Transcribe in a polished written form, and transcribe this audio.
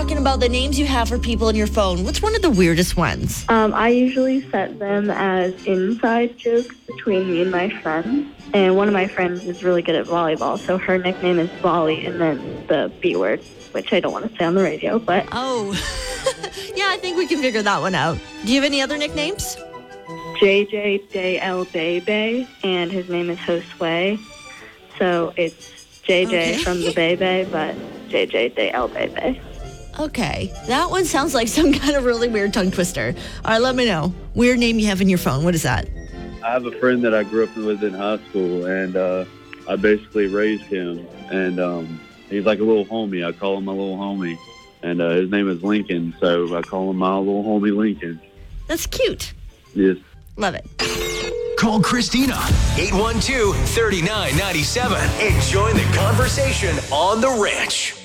talking about the names you have for people in your phone. What's one of the weirdest ones? I usually set them as inside jokes between me and my friends. And one of my friends is really good at volleyball, so her nickname is Volley, and then the B word, which I don't want to say on the radio, but... Oh, yeah, I think we can figure that one out. Do you have any other nicknames? JJ De El Bebe, and his name is Josue. So it's JJ from the Bebe, but JJ De El Bebe. Okay, that one sounds like some kind of really weird tongue twister. All right, let me know. Weird name you have in your phone. What is that? I have a friend that I grew up with in high school, and I basically raised him. And he's like a little homie. I call him my little homie. And his name is Lincoln, so I call him my little homie Lincoln. That's cute. Yes. Love it. Call Christina, 812-3997, and join the conversation on The Ranch.